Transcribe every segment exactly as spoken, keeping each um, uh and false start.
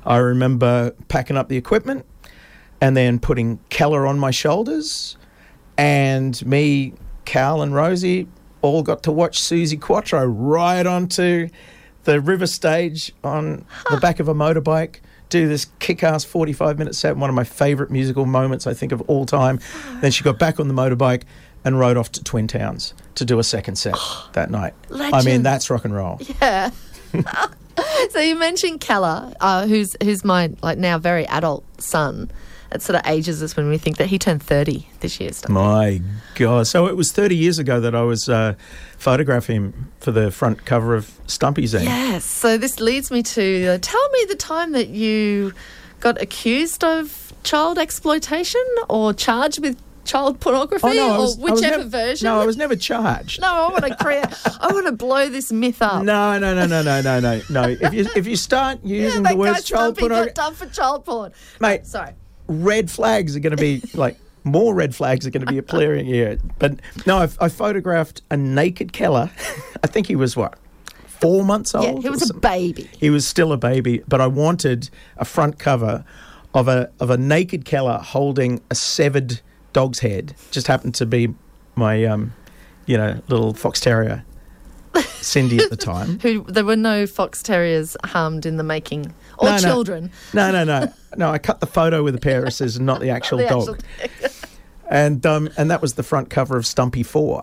I remember packing up the equipment and then putting Keller on my shoulders, and me, Cal and Rosie all got to watch Suzi Quatro ride onto the river stage on huh. the back of a motorbike, do this kick-ass forty-five minute set, one of my favourite musical moments, I think, of all time. Then she got back on the motorbike and rode off to Twin Towns to do a second set that night. Legend. I mean, that's rock and roll. Yeah. So you mentioned Keller, uh, who's who's my like now very adult son. It sort of ages us when we think that he turned thirty this year. My God. So it was thirty years ago that I was uh, photographing him for the front cover of Stumpy Zine. Yes. So this leads me to uh, tell me the time that you got accused of child exploitation or charged with child pornography, oh, no, was, or whichever never, version. No, I was never charged. No, I want to create. I want to blow this myth up. No, no, no, no, no, no, no, no. If you if you start using yeah, the words child pornography, got done for child porn, mate. Oh, sorry. Red flags are going to be like more red flags are going to be appearing here. But no, I've, I photographed a naked Keller. I think he was what, four months old? Yeah, he was a baby. He was still a baby, but I wanted a front cover of a of a naked Keller holding a severed dog's head. Just happened to be my, um, you know, little fox terrier, Cindy at the time. Who there were no fox terriers harmed in the making, or no, children. No, no, no, no. I cut the photo with a pair of scissors, not the actual the dog. Actual and um, and that was the front cover of Stumpy Four.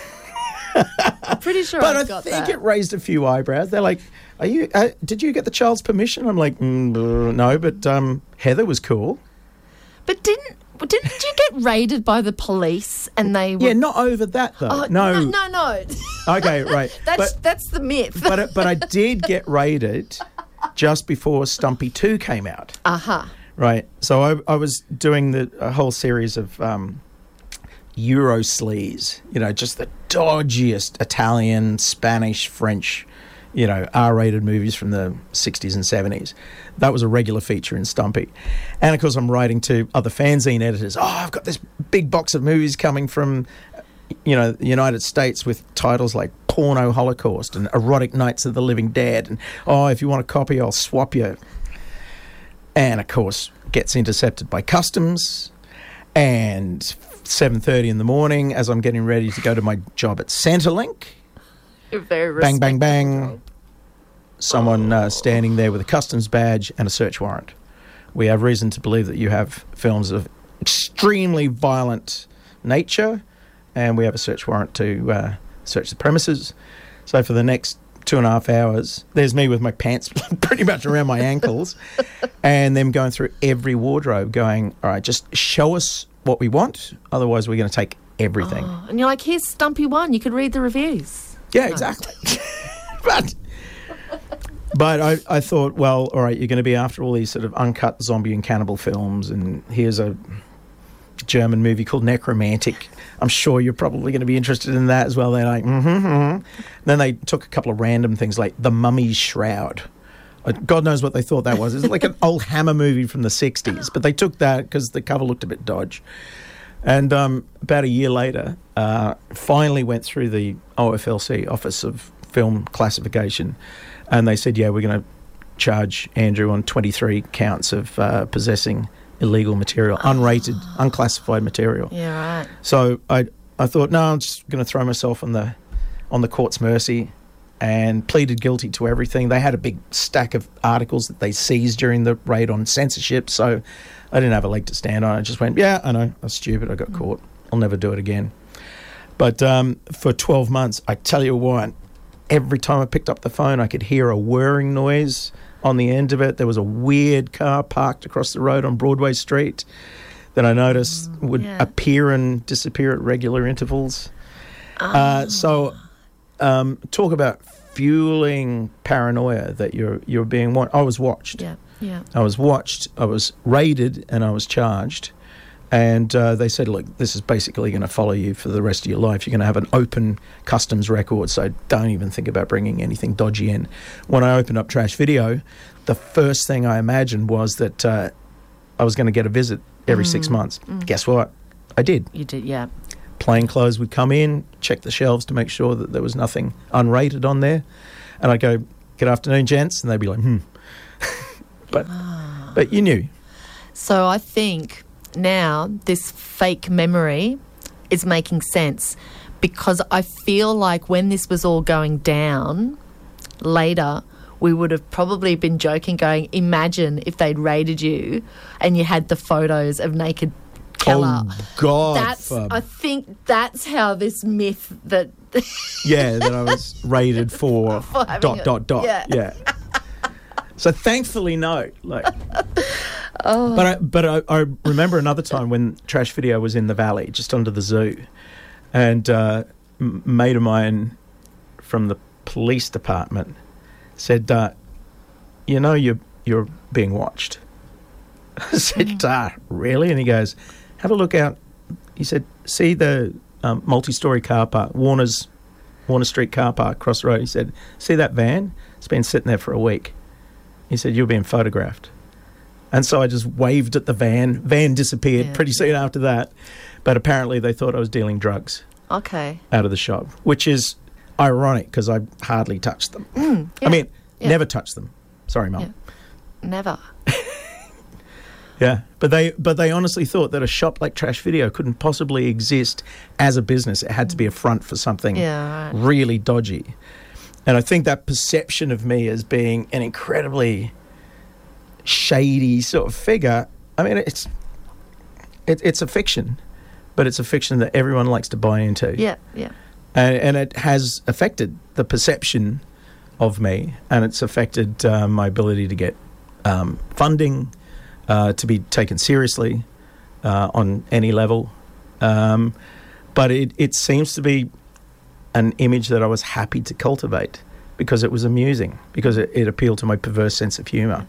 I'm pretty sure. But I've I got think that. it raised a few eyebrows. They're like, "Are you? Uh, did you get the child's permission?" I'm like, mm, uh, "No," but um, Heather was cool. But didn't didn't you get raided by the police? And they were... Yeah, not over that though. Oh, no, no, no, no. Okay, right. that's but, that's the myth. but but I did get raided just before Stumpy Two came out. Uh huh. Right. So I, I was doing the a whole series of um, Euro sleaze, you know, just the dodgiest Italian, Spanish, French, you know, R-rated movies from the sixties and seventies. That was a regular feature in Stumpy. And, of course, I'm writing to other fanzine editors. Oh, I've got this big box of movies coming from, you know, the United States with titles like Porno Holocaust and Erotic Nights of the Living Dead. And, oh, if you want a copy, I'll swap you. And, of course, gets intercepted by customs. And seven thirty in the morning, as I'm getting ready to go to my job at Centrelink, You're very bang, bang, bang, job. someone uh, standing there with a customs badge and a search warrant. We have reason to believe that you have films of extremely violent nature, and we have a search warrant to uh, search the premises. So for the next two and a half hours, there's me with my pants pretty much around my ankles, and them going through every wardrobe going, all right, just show us what we want, otherwise we're going to take everything. Oh, and you're like, here's Stumpy One, you could read the reviews. Yeah, exactly. but but I, I thought, well, all right, you're going to be after all these sort of uncut zombie and cannibal films, and here's a German movie called Necromantic. I'm sure you're probably going to be interested in that as well. They're like, mm-hmm, mm-hmm. Then they took a couple of random things like The Mummy's Shroud. God knows what they thought that was. It's like an old Hammer movie from the sixties, but they took that because the cover looked a bit dodge. And um, about a year later, uh, finally went through the O F L C, Office of Film Classification, and they said, yeah, we're going to charge Andrew on twenty-three counts of uh, possessing illegal material, unrated, oh. unclassified material. Yeah, right. So I I thought, no, I'm just going to throw myself on the on the court's mercy, and pleaded guilty to everything. They had a big stack of articles that they seized during the raid on censorship, so I didn't have a leg to stand on. I just went, yeah, I know, I was stupid, I got caught. I'll never do it again. But um, for twelve months, I tell you what, every time I picked up the phone, I could hear a whirring noise on the end of it. There was a weird car parked across the road on Broadway Street that I noticed mm, would yeah. appear and disappear at regular intervals. Oh. Uh, so um, talk about fueling paranoia that you're you're being watched. I was watched. Yeah, yeah. I was watched. I was raided, and I was charged. And uh, they said, look, this is basically going to follow you for the rest of your life. You're going to have an open customs record, so don't even think about bringing anything dodgy in. When I opened up Trash Video, the first thing I imagined was that uh, I was going to get a visit every mm. six months. Mm. Guess what? I did. You did, yeah. Plainclothes would come in, check the shelves to make sure that there was nothing unrated on there. And I'd go, good afternoon, gents. And they'd be like, hmm. but but you knew. So I think now this fake memory is making sense, because I feel like when this was all going down later, we would have probably been joking, going, imagine if they'd raided you and you had the photos of naked Keller. Oh, God. That's, Fub. I think that's how this myth that... Yeah, that I was rated for, For having dot, it. dot, dot. Yeah. Yeah. So thankfully, no. Like, oh. But, I, but I, I remember another time when Trash Video was in the Valley, just under the zoo, and uh, a mate of mine from the police department said, uh, you know, you're, you're being watched. I said, uh, really? And he goes, have a look out. He said, see the um, multi-storey car park, Warner's, Warner Street car park across the road. He said, see that van? It's been sitting there for a week. He said, you're being photographed. And so I just waved at the van. Van disappeared Yeah. pretty soon after that. But apparently they thought I was dealing drugs Okay. out of the shop, which is ironic because I hardly touched them. Mm, yeah. I mean, Yeah. never touched them. Sorry, Mum. Yeah. Never. Yeah, but they but they honestly thought that a shop like Trash Video couldn't possibly exist as a business. It had to be a front for something Yeah, right. really dodgy. And I think that perception of me as being an incredibly shady sort of figure, I mean, it's it, it's a fiction, but it's a fiction that everyone likes to buy into. Yeah, yeah. And, and it has affected the perception of me, and it's affected uh, my ability to get um, funding, uh, to be taken seriously uh, on any level. Um, but it, it seems to be an image that I was happy to cultivate because it was amusing, because it, it appealed to my perverse sense of humour.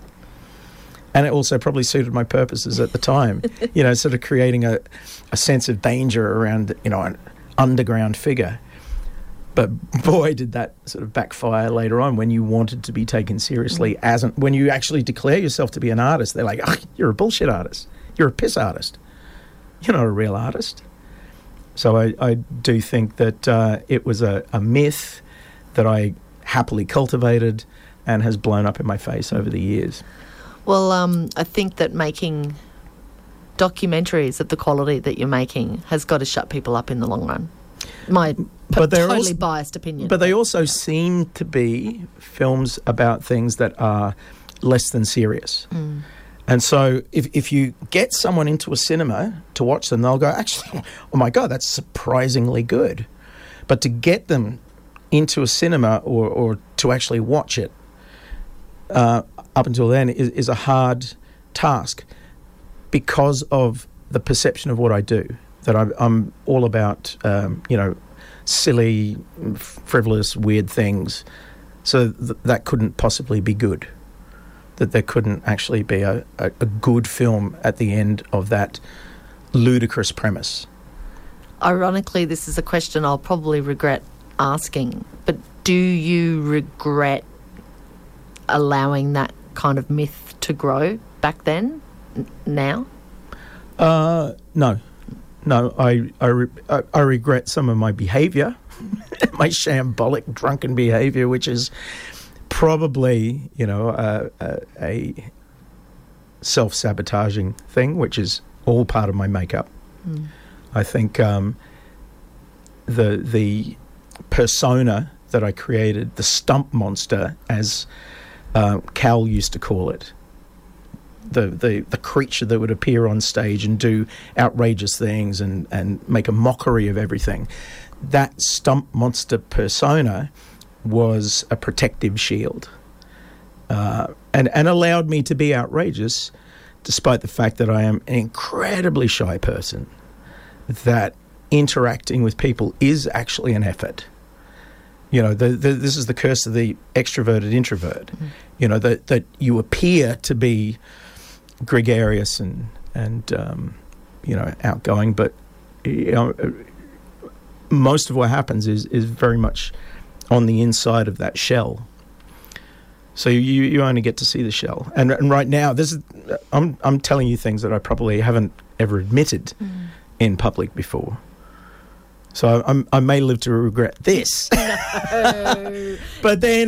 And it also probably suited my purposes at the time, you know, sort of creating a, a sense of danger around, you know, an underground figure. But boy, did that sort of backfire later on when you wanted to be taken seriously as an, when you actually declare yourself to be an artist. They're like, oh, you're a bullshit artist. You're a piss artist. You're not a real artist. So I, I do think that uh, it was a, a myth that I happily cultivated and has blown up in my face over the years. Well, um, I think that making documentaries of the quality that you're making has got to shut people up in the long run. My p- But they're totally also- biased opinion. But they also seem to be films about things that are less than serious. Mm. And so if, if you get someone into a cinema to watch them, they'll go, actually, oh my God, that's surprisingly good. But to get them into a cinema or, or to actually watch it uh, up until then is, is a hard task because of the perception of what I do, that I'm, I'm all about, um, you know, silly, frivolous, weird things. So th- that couldn't possibly be good. That there couldn't actually be a, a, a good film at the end of that ludicrous premise. Ironically, this is a question I'll probably regret asking, but do you regret allowing that kind of myth to grow back then, n- now? Uh, no. No, I, I, re- I, I regret some of my behaviour, my shambolic, drunken behaviour, which is probably, you know, uh, uh, a self-sabotaging thing, which is all part of my makeup. Mm. I think um, the the persona that I created, the stump monster, as uh, Cal used to call it, the, the, the creature that would appear on stage and do outrageous things and, and make a mockery of everything, that stump monster persona was a protective shield uh, and, and allowed me to be outrageous despite the fact that I am an incredibly shy person, that interacting with people is actually an effort. You know, the, the, this is the curse of the extroverted introvert. Mm-hmm. You know, that that you appear to be gregarious and, and um, you know, outgoing, but you know, most of what happens is, is very much on the inside of that shell. So you, you only get to see the shell. And, and right now, this is I'm I'm telling you things that I probably haven't ever admitted mm. in public before. So I'm, I may live to regret this. No. But then,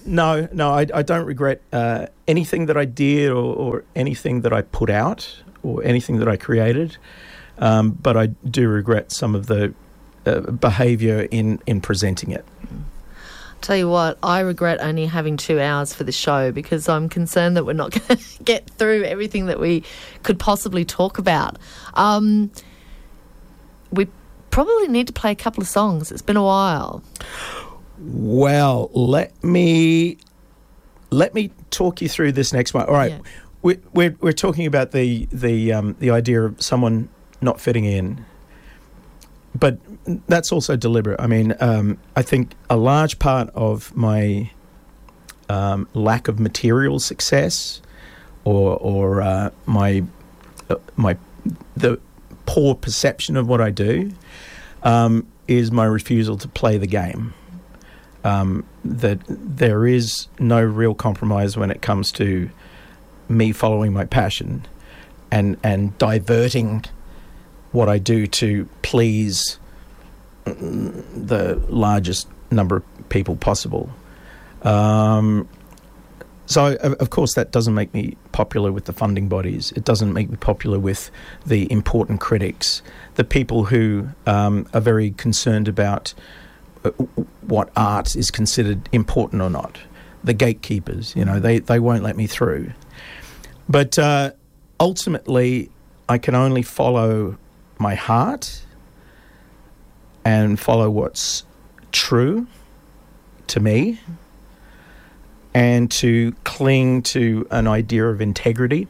no, no, I, I don't regret uh, anything that I did or, or anything that I put out or anything that I created. Um, but I do regret some of the uh, behaviour in, in presenting it. Tell you what, I regret only having two hours for the show because I'm concerned that we're not going to get through everything that we could possibly talk about. Um, we probably need to play a couple of songs. It's been a while. Well, let me let me talk you through this next one. All right, yeah. we, we're we're talking about the the um, the idea of someone not fitting in, but that's also deliberate. I mean, um, I think a large part of my um, lack of material success, or or uh, my uh, my the poor perception of what I do, um, is my refusal to play the game. Um, that there is no real compromise when it comes to me following my passion and and diverting what I do to please the largest number of people possible. Um, so, of, of course, that doesn't make me popular with the funding bodies. It doesn't make me popular with the important critics, the people who um, are very concerned about what art is considered important or not. The gatekeepers, you know, they, they won't let me through. But uh, ultimately, I can only follow my heart and follow what's true to me and to cling to an idea of integrity.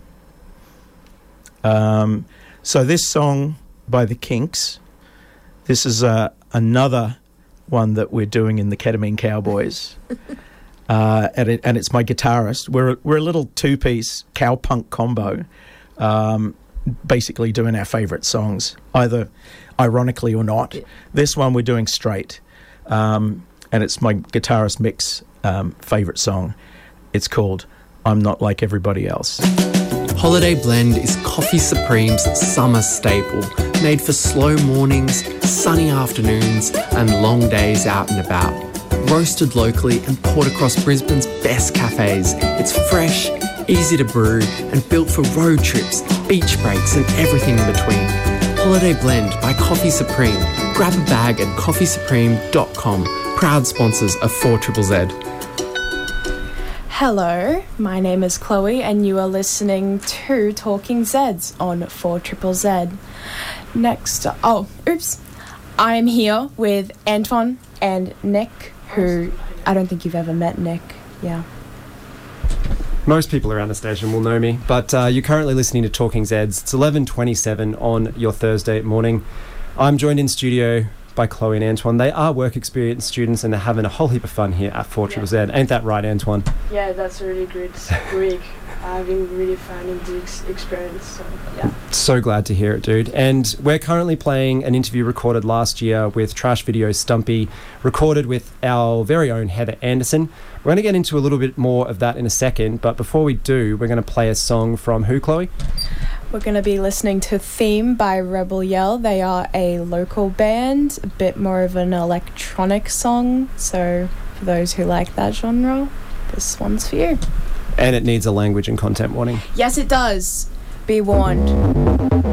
Um, so this song by The Kinks, this is uh, another one that we're doing in the Ketamine Cowboys, uh, and, it, and it's my guitarist. We're we're a little two-piece cow-punk combo, um, basically doing our favourite songs, either ironically or not. Yeah. This one we're doing straight, um, and it's my guitarist Mick's um, favourite song. It's called "I'm Not Like Everybody Else." Holiday Blend is Coffee Supreme's summer staple, made for slow mornings, sunny afternoons and long days out and about. Roasted locally and poured across Brisbane's best cafes, it's fresh, easy to brew and built for road trips, beach breaks and everything in between. Holiday Blend by Coffee Supreme. Grab a bag at coffee supreme dot com. Proud sponsors of four Z Z Z. Hello, my name is Chloe and you are listening to Talking Zeds on four Z Z. Next, oh, oops. I'm here with Antoine and Nick, who I don't think you've ever met Nick. Yeah. Most people around the station will know me, but uh, you're currently listening to Talking Zeds. It's eleven twenty-seven on your Thursday morning. I'm joined in studio by Chloe and Antoine. They are work experience students and they're having a whole heap of fun here at four Z Z Z. Ain't that right, Antoine? Yeah, that's a really great week. Having really fun in the ex- experience, so yeah. So glad to hear it, dude. And we're currently playing an interview recorded last year with Trash Video Stumpy, recorded with our very own Heather Anderson. We're going to get into a little bit more of that in a second, but before we do, we're going to play a song from who, Chloe? We're going to be listening to Theme by Rebel Yell. They are a local band, a bit more of an electronic song, so for those who like that genre, this one's for you. And it needs a language and content warning. Yes, it does. Be warned.